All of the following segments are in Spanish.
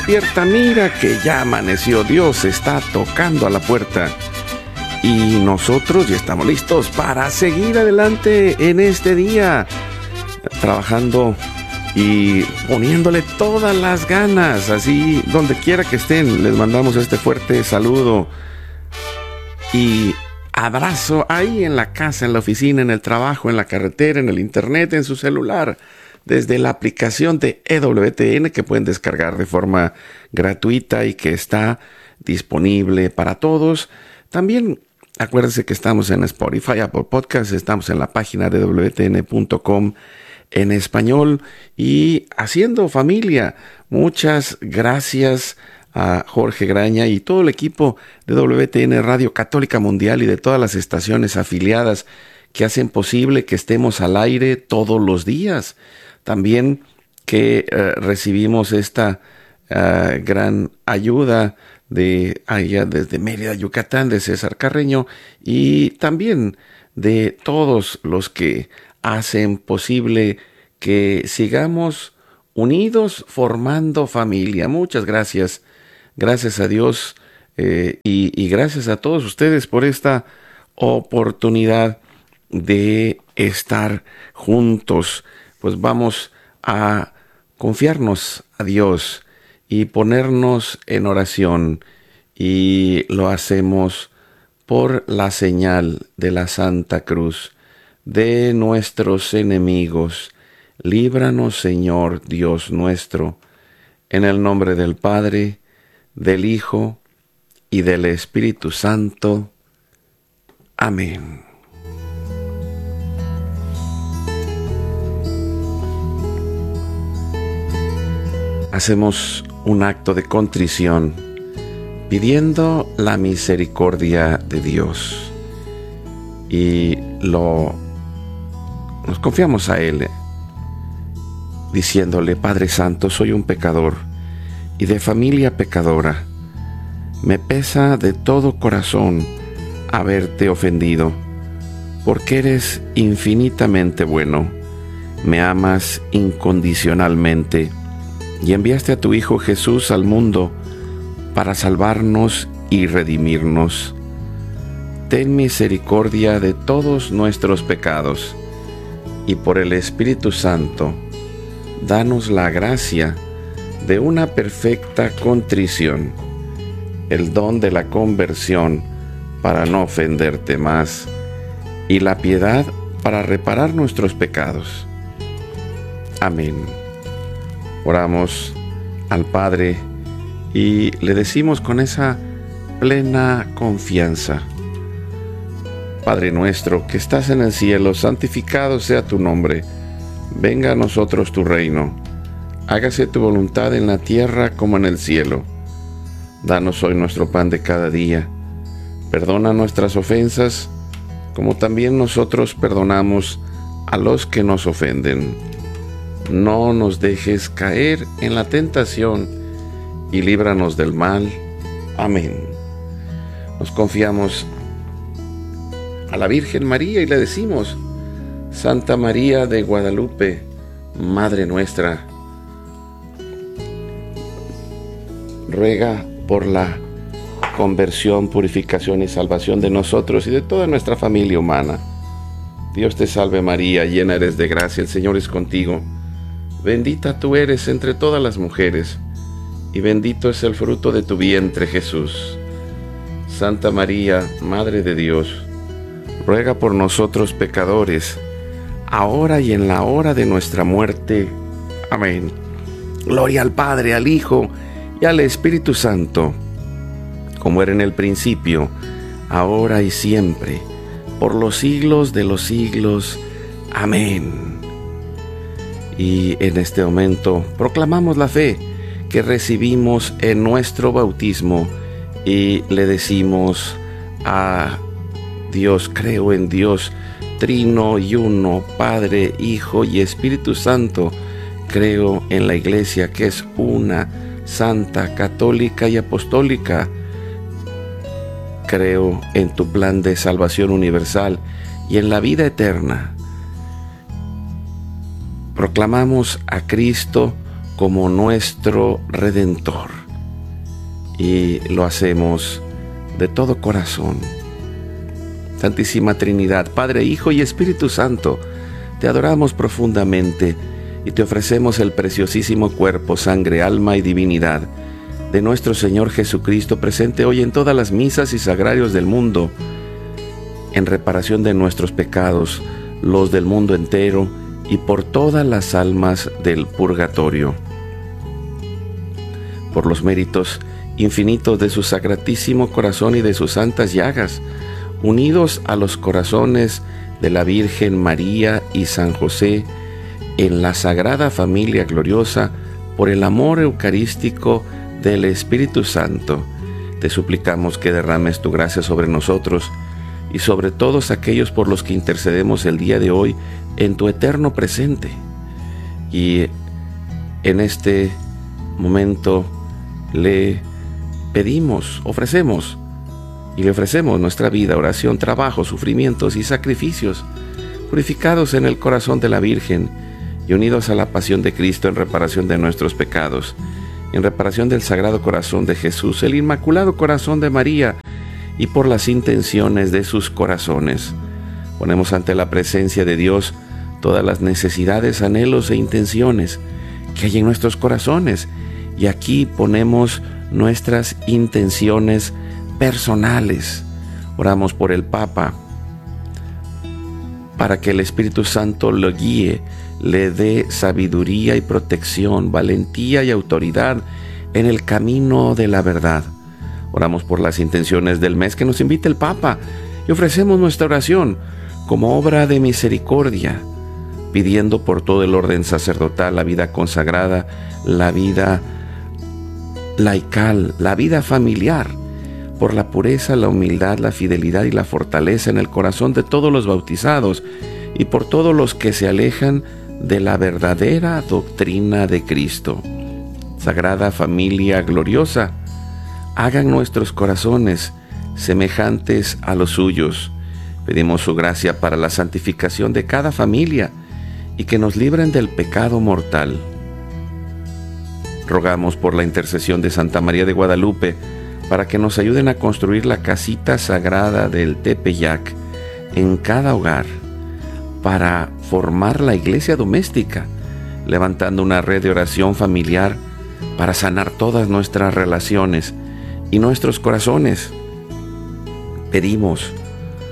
Despierta, mira que ya amaneció, Dios está tocando a la puerta y nosotros ya estamos listos para seguir adelante en este día, trabajando y poniéndole todas las ganas. Así, donde quiera que estén, les mandamos este fuerte saludo y abrazo ahí en la casa, en la oficina, en el trabajo, en la carretera, en el internet, en su celular, desde la aplicación de EWTN que pueden descargar de forma gratuita y que está disponible para todos. También acuérdense que estamos en Spotify, Apple Podcasts, estamos en la página de wtn.com en español y haciendo familia. Muchas gracias a Jorge Graña y todo el equipo de WTN Radio Católica Mundial y de todas las estaciones afiliadas que hacen posible que estemos al aire todos los días. También que recibimos esta gran ayuda de allá desde Mérida, Yucatán, de César Carreño, y también de todos los que hacen posible que sigamos unidos formando familia. Muchas gracias. Gracias a Dios y gracias a todos ustedes por esta oportunidad de estar juntos. Pues vamos a confiarnos a Dios y ponernos en oración, y lo hacemos por la señal de la Santa Cruz de nuestros enemigos. Líbranos, Señor Dios nuestro, en el nombre del Padre, del Hijo y del Espíritu Santo. Amén. Hacemos un acto de contrición, pidiendo la misericordia de Dios, y nos confiamos a Él, diciéndole: Padre Santo, soy un pecador y de familia pecadora. Me pesa de todo corazón haberte ofendido, porque eres infinitamente bueno, me amas incondicionalmente y enviaste a tu Hijo Jesús al mundo para salvarnos y redimirnos. Ten misericordia de todos nuestros pecados, y por el Espíritu Santo, danos la gracia de una perfecta contrición, el don de la conversión para no ofenderte más, y la piedad para reparar nuestros pecados. Amén. Oramos al Padre y le decimos con esa plena confianza: Padre nuestro que estás en el cielo, santificado sea tu nombre. Venga a nosotros tu reino. Hágase tu voluntad en la tierra como en el cielo. Danos hoy nuestro pan de cada día. Perdona nuestras ofensas, como también nosotros perdonamos a los que nos ofenden. No nos dejes caer en la tentación y líbranos del mal. Amén. Nos confiamos a la Virgen María y le decimos: Santa María de Guadalupe, Madre nuestra, ruega por la conversión, purificación y salvación de nosotros y de toda nuestra familia humana. Dios te salve María, llena eres de gracia, el Señor es contigo. Bendita tú eres entre todas las mujeres, y bendito es el fruto de tu vientre, Jesús. Santa María, Madre de Dios, ruega por nosotros pecadores, ahora y en la hora de nuestra muerte. Amén. Gloria al Padre, al Hijo y al Espíritu Santo, como era en el principio, ahora y siempre, por los siglos de los siglos. Amén. Y en este momento proclamamos la fe que recibimos en nuestro bautismo y le decimos a Dios: creo en Dios, Trino y Uno, Padre, Hijo y Espíritu Santo. Creo en la Iglesia que es una, santa, católica y apostólica. Creo en tu plan de salvación universal y en la vida eterna. Proclamamos a Cristo como nuestro Redentor. Y lo hacemos de todo corazón. Santísima Trinidad, Padre, Hijo y Espíritu Santo, te adoramos profundamente y te ofrecemos el preciosísimo cuerpo, sangre, alma y divinidad de nuestro Señor Jesucristo, presente hoy en todas las misas y sagrarios del mundo, en reparación de nuestros pecados, los del mundo entero y por todas las almas del purgatorio. Por los méritos infinitos de su sacratísimo corazón y de sus santas llagas, unidos a los corazones de la Virgen María y San José, en la sagrada familia gloriosa, por el amor eucarístico del Espíritu Santo, te suplicamos que derrames tu gracia sobre nosotros y sobre todos aquellos por los que intercedemos el día de hoy en tu eterno presente. Y en este momento le pedimos, le ofrecemos nuestra vida, oración, trabajo, sufrimientos y sacrificios, purificados en el corazón de la Virgen y unidos a la pasión de Cristo en reparación de nuestros pecados, en reparación del Sagrado Corazón de Jesús, el Inmaculado Corazón de María, y por las intenciones de sus corazones. Ponemos ante la presencia de Dios todas las necesidades, anhelos e intenciones que hay en nuestros corazones, y aquí ponemos nuestras intenciones personales. Oramos por el Papa, para que el Espíritu Santo lo guíe, le dé sabiduría y protección, valentía y autoridad en el camino de la verdad. Oramos por las intenciones del mes que nos invita el Papa y ofrecemos nuestra oración como obra de misericordia, pidiendo por todo el orden sacerdotal, la vida consagrada, la vida laical, la vida familiar, por la pureza, la humildad, la fidelidad y la fortaleza en el corazón de todos los bautizados y por todos los que se alejan de la verdadera doctrina de Cristo. Sagrada familia gloriosa, hagan nuestros corazones semejantes a los suyos. Pedimos su gracia para la santificación de cada familia y que nos libren del pecado mortal. Rogamos por la intercesión de Santa María de Guadalupe para que nos ayuden a construir la casita sagrada del Tepeyac en cada hogar, para formar la iglesia doméstica, levantando una red de oración familiar para sanar todas nuestras relaciones y nuestros corazones. Pedimos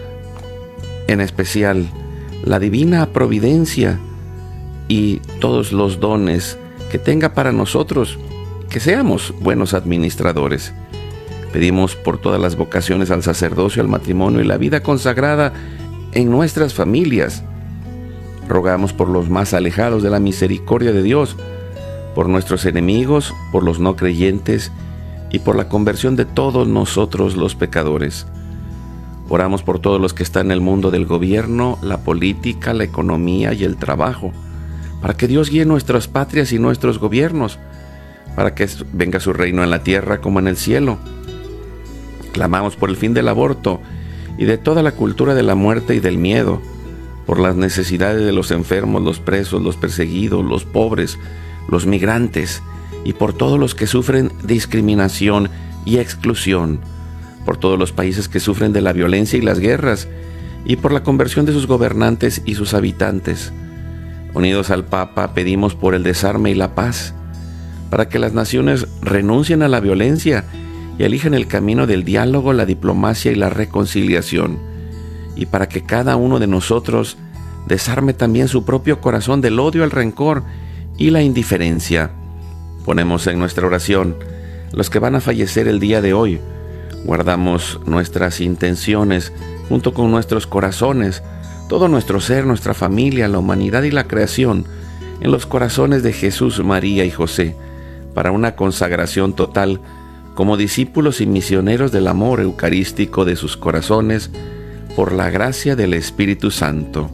en especial la divina providencia y todos los dones que tenga para nosotros, que seamos buenos administradores. Pedimos por todas las vocaciones al sacerdocio, al matrimonio y la vida consagrada en nuestras familias. Rogamos por los más alejados de la misericordia de Dios, por nuestros enemigos, por los no creyentes y por la conversión de todos nosotros los pecadores. Oramos por todos los que están en el mundo del gobierno, la política, la economía y el trabajo, para que Dios guíe nuestras patrias y nuestros gobiernos, para que venga su reino en la tierra como en el cielo. Clamamos por el fin del aborto y de toda la cultura de la muerte y del miedo, por las necesidades de los enfermos, los presos, los perseguidos, los pobres, los migrantes y por todos los que sufren discriminación y exclusión, por todos los países que sufren de la violencia y las guerras y por la conversión de sus gobernantes y sus habitantes. Unidos al Papa, pedimos por el desarme y la paz, para que las naciones renuncien a la violencia y elijan el camino del diálogo, la diplomacia y la reconciliación, y para que cada uno de nosotros desarme también su propio corazón del odio, el rencor y la indiferencia. Ponemos en nuestra oración los que van a fallecer el día de hoy. Guardamos nuestras intenciones junto con nuestros corazones, todo nuestro ser, nuestra familia, la humanidad y la creación, en los corazones de Jesús, María y José, para una consagración total como discípulos y misioneros del amor eucarístico de sus corazones, por la gracia del Espíritu Santo.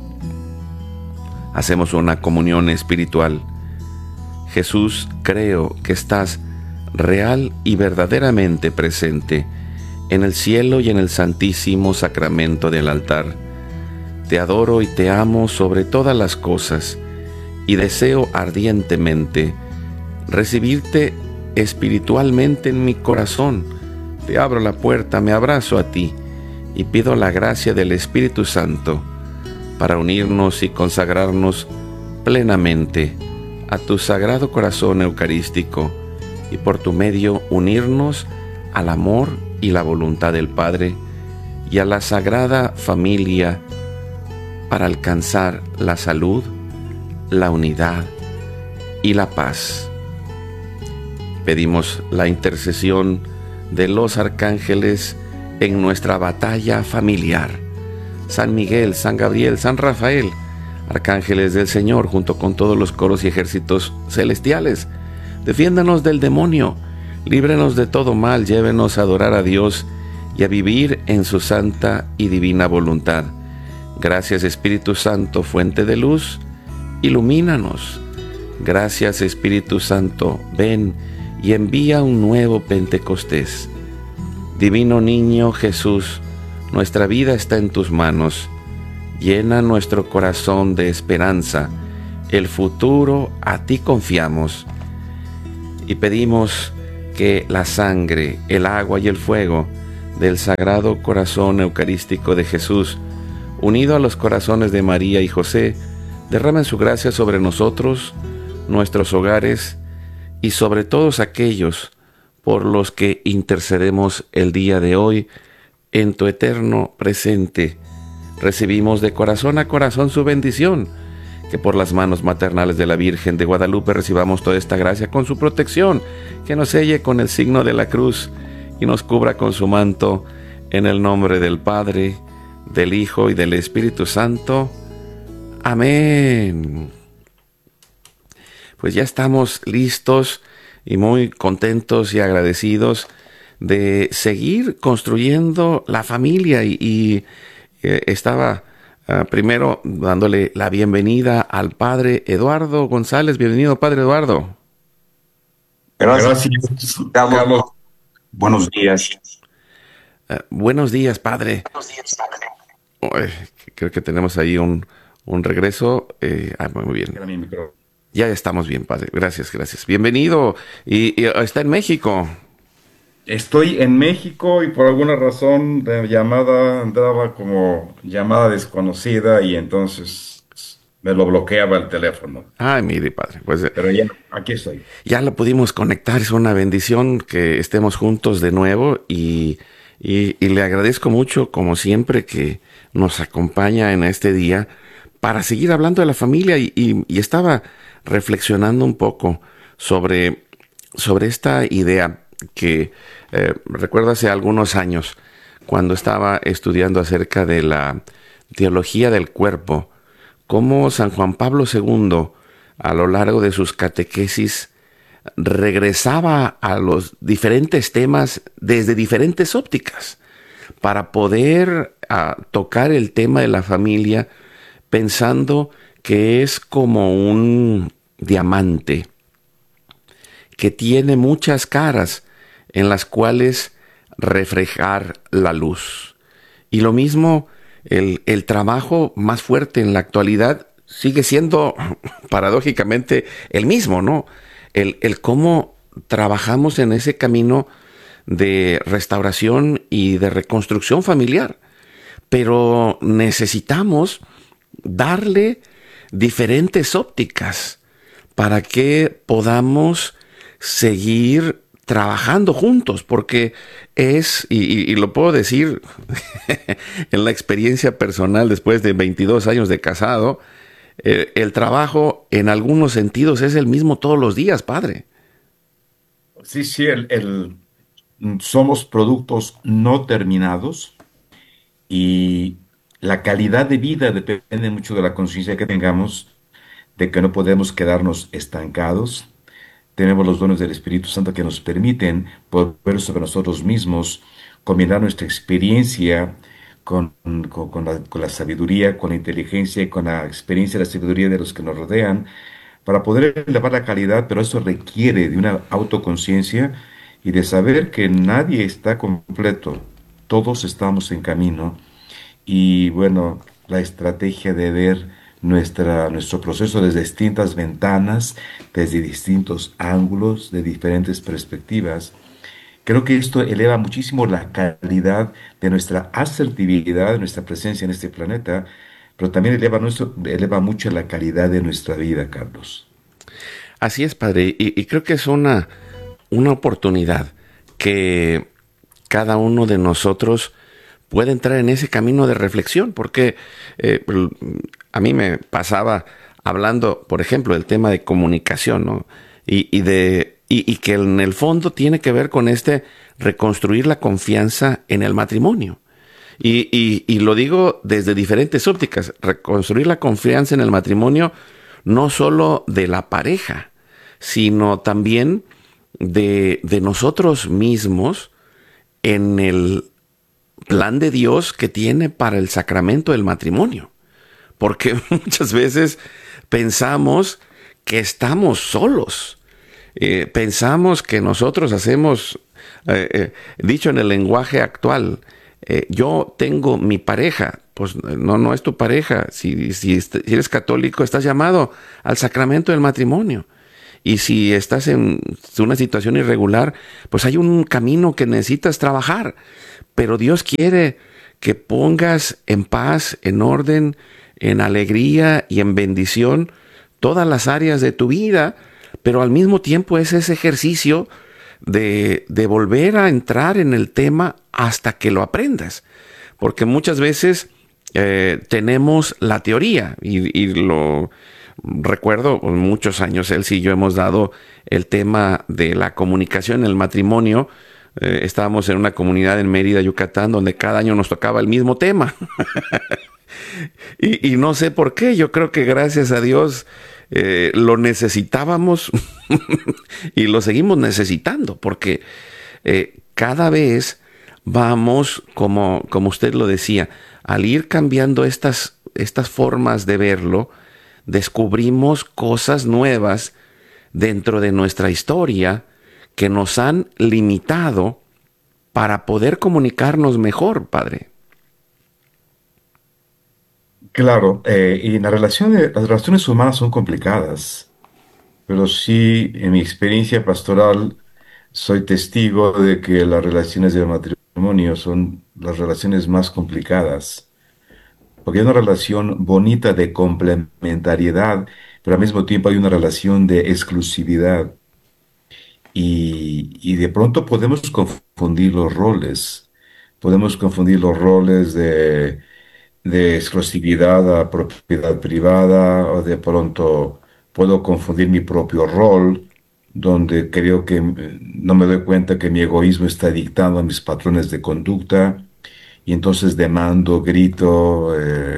Hacemos una comunión espiritual. Jesús, creo que estás real y verdaderamente presente en el cielo y en el santísimo sacramento del altar. Te adoro y te amo sobre todas las cosas y deseo ardientemente recibirte espiritualmente en mi corazón. Te abro la puerta, me abrazo a ti y pido la gracia del Espíritu Santo para unirnos y consagrarnos plenamente a tu sagrado corazón eucarístico y por tu medio unirnos al amor y la voluntad del Padre y a la sagrada familia para alcanzar la salud, la unidad y la paz. Pedimos la intercesión de los arcángeles en nuestra batalla familiar. San Miguel, San Gabriel, San Rafael, arcángeles del Señor, junto con todos los coros y ejércitos celestiales, defiéndanos del demonio, líbrenos de todo mal, llévenos a adorar a Dios y a vivir en su santa y divina voluntad. Gracias, Espíritu Santo, fuente de luz, ilumínanos. Gracias, Espíritu Santo, ven y envía un nuevo Pentecostés. Divino Niño Jesús, nuestra vida está en tus manos. Llena nuestro corazón de esperanza. El futuro a ti confiamos. Y pedimos que la sangre, el agua y el fuego del Sagrado Corazón Eucarístico de Jesús, unido a los corazones de María y José, derramen su gracia sobre nosotros, nuestros hogares y sobre todos aquellos por los que intercedemos el día de hoy. En tu eterno presente recibimos de corazón a corazón su bendición, que por las manos maternales de la Virgen de Guadalupe recibamos toda esta gracia con su protección, que nos selle con el signo de la cruz y nos cubra con su manto, en el nombre del Padre, del Hijo y del Espíritu Santo. Amén. Pues ya estamos listos y muy contentos y agradecidos de seguir construyendo la familia y estaba primero dándole la bienvenida al Padre Eduardo González. Bienvenido, Padre Eduardo. Gracias, Carlos. Buenos días. Buenos días, Padre. Creo que tenemos ahí un regreso. Muy bien. Ya estamos bien, Padre. Gracias. Bienvenido. Y está en México. Estoy en México y por alguna razón la llamada andaba como llamada desconocida y entonces me lo bloqueaba el teléfono. Ay, mire, Padre. Pues, pero ya aquí estoy. Ya lo pudimos conectar. Es una bendición que estemos juntos de nuevo y le agradezco mucho, como siempre, que nos acompaña en este día para seguir hablando de la familia y estaba reflexionando un poco sobre esta idea que recuerdo hace algunos años cuando estaba estudiando acerca de la teología del cuerpo, cómo San Juan Pablo II a lo largo de sus catequesis regresaba a los diferentes temas desde diferentes ópticas para poder tocar el tema de la familia, pensando que es como un diamante que tiene muchas caras en las cuales reflejar la luz. Y lo mismo, el trabajo más fuerte en la actualidad sigue siendo paradójicamente el mismo, ¿no? El cómo trabajamos en ese camino de restauración y de reconstrucción familiar. Pero necesitamos darle diferentes ópticas para que podamos seguir trabajando juntos, porque es, y lo puedo decir en la experiencia personal después de 22 años de casado, el trabajo en algunos sentidos es el mismo todos los días, Padre. Sí, somos productos no terminados y la calidad de vida depende mucho de la conciencia que tengamos, de que no podemos quedarnos estancados. Tenemos los dones del Espíritu Santo que nos permiten poder sobre nosotros mismos, combinar nuestra experiencia con la sabiduría, con la inteligencia y con la experiencia y la sabiduría de los que nos rodean, para poder elevar la calidad, pero eso requiere de una autoconciencia y de saber que nadie está completo, todos estamos en camino. Y bueno, la estrategia de ver nuestro proceso desde distintas ventanas, desde distintos ángulos, de diferentes perspectivas. Creo que esto eleva muchísimo la calidad de nuestra asertividad, de nuestra presencia en este planeta, pero también eleva mucho la calidad de nuestra vida, Carlos. Así es, padre, y creo que es una oportunidad que cada uno de nosotros puede entrar en ese camino de reflexión, porque a mí me pasaba hablando, por ejemplo, del tema de comunicación, ¿no? Y que en el fondo tiene que ver con reconstruir la confianza en el matrimonio. Y lo digo desde diferentes ópticas, reconstruir la confianza en el matrimonio no solo de la pareja, sino también de nosotros mismos en el plan de Dios que tiene para el sacramento del matrimonio. Porque muchas veces pensamos que estamos solos. Pensamos que nosotros hacemos, dicho en el lenguaje actual, yo tengo mi pareja. Pues no, no es tu pareja. Si eres católico, estás llamado al sacramento del matrimonio. Y si estás en una situación irregular, pues hay un camino que necesitas trabajar. Pero Dios quiere que pongas en paz, en orden, en alegría y en bendición todas las áreas de tu vida, pero al mismo tiempo es ese ejercicio de volver a entrar en el tema hasta que lo aprendas. Porque muchas veces tenemos la teoría y lo recuerdo, muchos años Elsie y yo hemos dado el tema de la comunicación en el matrimonio. Estábamos en una comunidad en Mérida, Yucatán, donde cada año nos tocaba el mismo tema. Y no sé por qué, yo creo que gracias a Dios lo necesitábamos y lo seguimos necesitando, porque cada vez vamos, como usted lo decía, al ir cambiando estas formas de verlo, descubrimos cosas nuevas dentro de nuestra historia que nos han limitado para poder comunicarnos mejor, padre. Claro, y las relaciones humanas son complicadas, pero sí, en mi experiencia pastoral, soy testigo de que las relaciones de matrimonio son las relaciones más complicadas, porque hay una relación bonita de complementariedad, pero al mismo tiempo hay una relación de exclusividad. Y de pronto podemos confundir los roles. Podemos confundir los roles de exclusividad a propiedad privada, o de pronto puedo confundir mi propio rol, donde creo que no me doy cuenta que mi egoísmo está dictando mis patrones de conducta, y entonces demando, grito,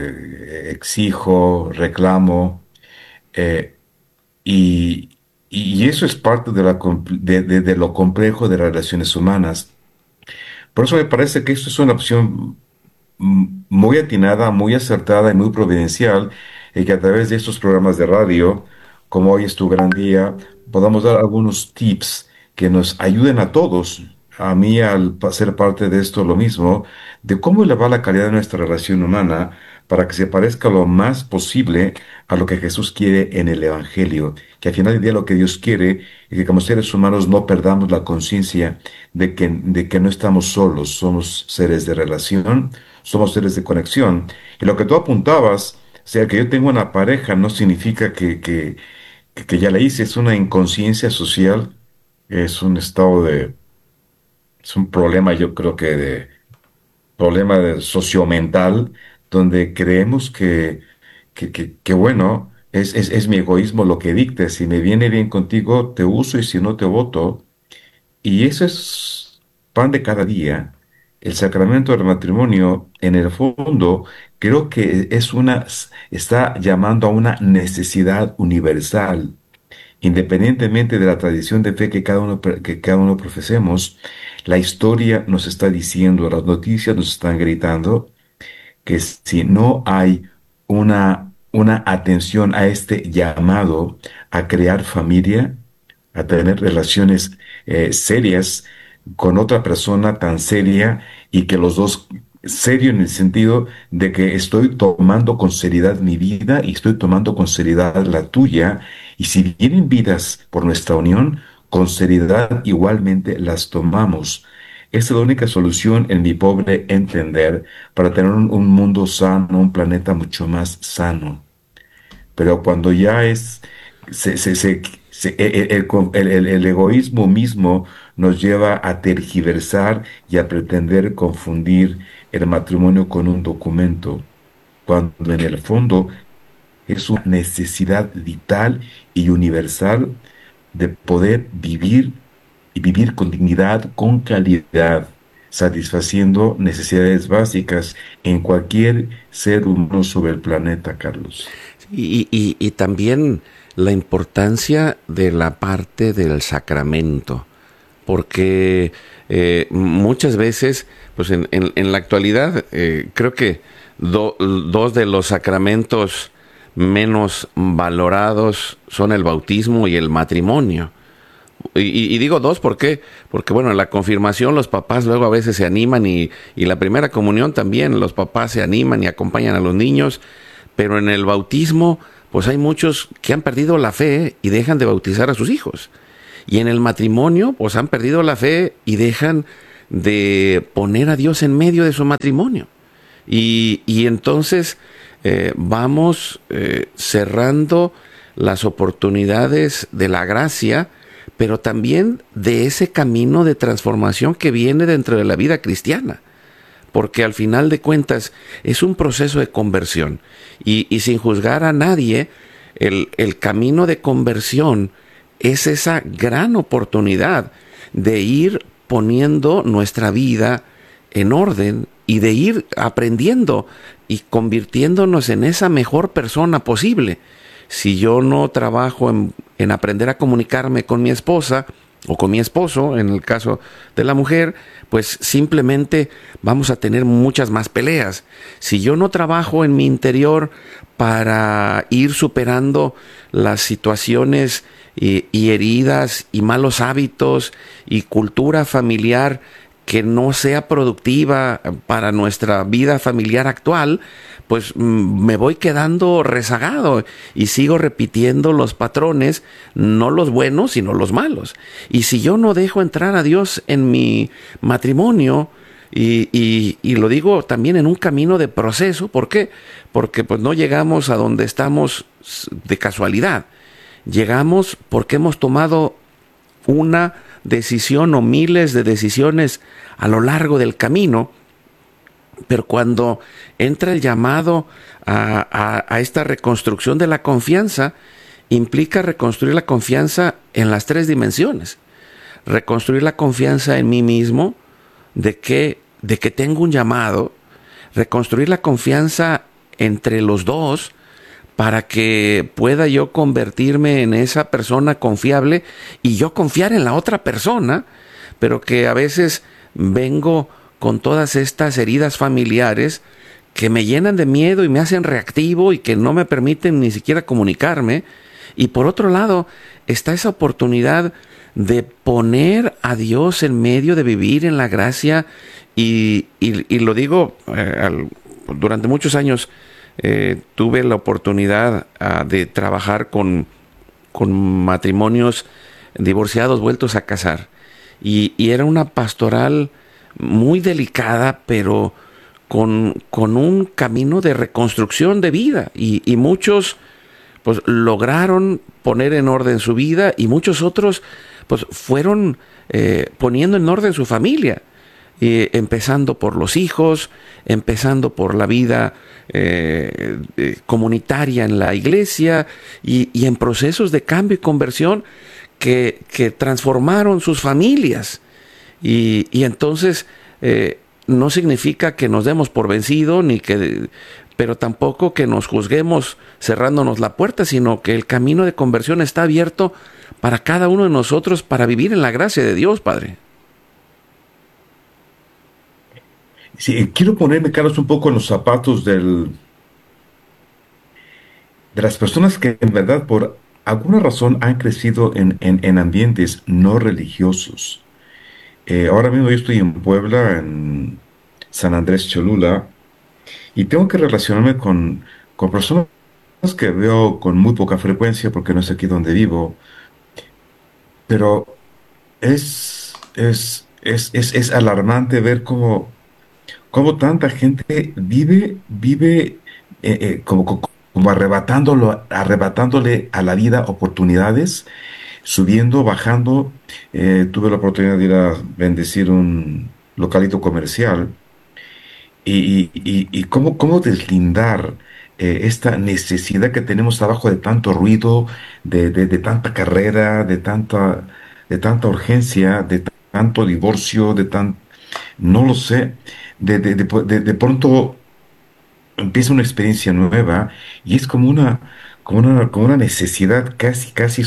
exijo, reclamo. eh, y, y eso es parte de lo complejo de las relaciones humanas. Por eso me parece que esto es una opción muy atinada, muy acertada y muy providencial, y que a través de estos programas de radio, como hoy es tu gran día, podamos dar algunos tips que nos ayuden a todos, a mí al ser parte de esto lo mismo, de cómo elevar la calidad de nuestra relación humana para que se parezca lo más posible a lo que Jesús quiere en el Evangelio, que al final del día lo que Dios quiere es que como seres humanos no perdamos la conciencia de que no estamos solos, somos seres de relación, somos seres de conexión. Y lo que tú apuntabas, o sea, que yo tengo una pareja, no significa que ya la hice, es una inconsciencia social, es un estado es un problema, yo creo que problema sociomental, donde creemos que bueno, es mi egoísmo lo que dicta, si me viene bien contigo, te uso y si no te voto. Y eso es pan de cada día. El sacramento del matrimonio, en el fondo, creo que está llamando a una necesidad universal, independientemente de la tradición de fe que cada uno profesemos. La historia nos está diciendo, las noticias nos están gritando que si no hay una atención a este llamado a crear familia, a tener relaciones serias con otra persona tan seria, y que los dos serio en el sentido de que estoy tomando con seriedad mi vida y estoy tomando con seriedad la tuya, y si vienen vidas por nuestra unión, con seriedad igualmente las tomamos. Esa es la única solución, en mi pobre entender, para tener un mundo sano, un planeta mucho más sano. Pero cuando ya es, el egoísmo mismo nos lleva a tergiversar y a pretender confundir el matrimonio con un documento, cuando en el fondo es una necesidad vital y universal de poder vivir y vivir con dignidad, con calidad, satisfaciendo necesidades básicas en cualquier ser humano sobre el planeta, Carlos. Y también la importancia de la parte del sacramento, porque muchas veces, pues en la actualidad, creo que dos de los sacramentos menos valorados son el bautismo y el matrimonio. Y digo dos, ¿por qué? Porque bueno, en la confirmación los papás luego a veces se animan y la primera comunión también, los papás se animan y acompañan a los niños, pero en el bautismo, pues hay muchos que han perdido la fe y dejan de bautizar a sus hijos. Y en el matrimonio, pues han perdido la fe y dejan de poner a Dios en medio de su matrimonio. Y entonces vamos cerrando las oportunidades de la gracia, pero también de ese camino de transformación que viene dentro de la vida cristiana. Porque al final de cuentas es un proceso de conversión. Y sin juzgar a nadie, el camino de conversión es esa gran oportunidad de ir poniendo nuestra vida en orden y de ir aprendiendo y convirtiéndonos en esa mejor persona posible. Si yo no trabajo en aprender a comunicarme con mi esposa o con mi esposo, en el caso de la mujer, pues simplemente vamos a tener muchas más peleas. Si yo no trabajo en mi interior para ir superando las situaciones y heridas y malos hábitos y cultura familiar que no sea productiva para nuestra vida familiar actual, pues me voy quedando rezagado y sigo repitiendo los patrones, no los buenos, sino los malos. Y si yo no dejo entrar a Dios en mi matrimonio, y lo digo también en un camino de proceso, ¿por qué? Porque pues no llegamos a donde estamos de casualidad. Llegamos porque hemos tomado una decisión o miles de decisiones a lo largo del camino, pero cuando entra el llamado a esta reconstrucción de la confianza, implica reconstruir la confianza en las tres dimensiones. Reconstruir la confianza en mí mismo, de que tengo un llamado, reconstruir la confianza entre los dos, para que pueda yo convertirme en esa persona confiable y yo confiar en la otra persona, pero que a veces vengo con todas estas heridas familiares que me llenan de miedo y me hacen reactivo y que no me permiten ni siquiera comunicarme. Y por otro lado, está esa oportunidad de poner a Dios en medio, de vivir en la gracia, y lo digo, durante muchos años tuve la oportunidad de trabajar con matrimonios divorciados vueltos a casar, y era una pastoral muy delicada, pero con un camino de reconstrucción de vida, y muchos pues lograron poner en orden su vida, y muchos otros pues fueron poniendo en orden su familia, empezando por los hijos, empezando por la vida comunitaria en la iglesia, y en procesos de cambio y conversión que transformaron sus familias. Y entonces no significa que nos demos por vencido, pero tampoco que nos juzguemos cerrándonos la puerta, sino que el camino de conversión está abierto para cada uno de nosotros, para vivir en la gracia de Dios, Padre. Sí, quiero ponerme, Carlos, un poco en los zapatos de las personas que en verdad por alguna razón han crecido en ambientes no religiosos. Ahora mismo yo estoy en Puebla, San Andrés Cholula, y tengo que relacionarme con personas que veo con muy poca frecuencia porque no es aquí donde vivo, pero es alarmante ver cómo tanta gente vive como arrebatándole a la vida oportunidades, subiendo, bajando. Tuve la oportunidad de ir a bendecir un localito comercial y cómo deslindar esta necesidad que tenemos abajo de tanto ruido, de tanta carrera, de tanta urgencia, tanto divorcio, no lo sé, de pronto empieza una experiencia nueva y es como una necesidad casi